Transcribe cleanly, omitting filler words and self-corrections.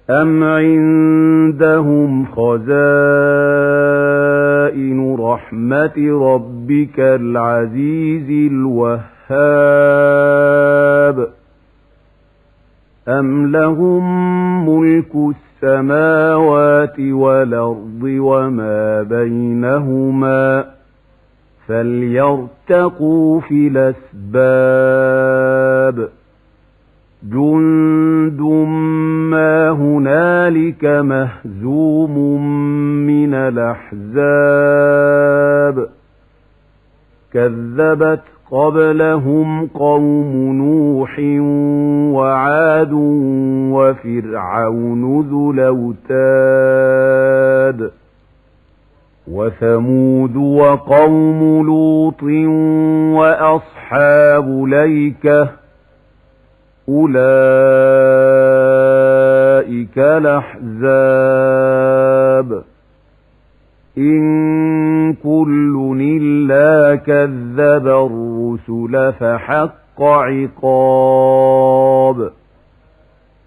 أَمْ عِندَهُمْ خَزَائِنُ رَحْمَةِ رَبِّكَ الْعَزِيزِ الْوَهَّابِ أَمْ لَهُم مُّلْكُ السَّمَاوَاتِ وَالْأَرْضِ وَمَا بَيْنَهُمَا فَلْيَرْتَقُوا فِي الْأَسْبَابِ جُندٌ مَّا هُنَالِكَ مَهْزُومٌ مِّنَ الْأَحْزَابِ كَذَّبَتْ قَبْلَهُمْ قَوْمُ نُوحٍ وَعَادٌ وَفِرْعَوْنُ ذُو الْأَوْتَادِ وَثَمُودُ وَقَوْمُ لُوطٍ وَأَصْحَابُ الْأَيْكَةِ أُولَئِكَ الْأَحْزَابُ إِن كُلٌّ إِلَّا كَذَّبَ الرُّسُلَ فَحَقَّ عِقَابِ